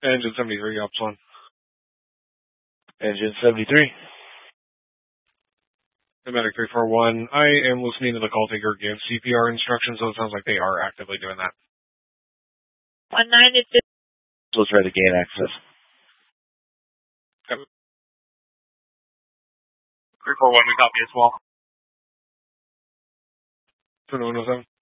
Engine 73, Ops 1. Engine 73. Medic 341, I am listening to the call taker give CPR instructions, so it sounds like they are actively doing that. 19 is Let's try to gain access. Okay. 341, we copy as well. 2107.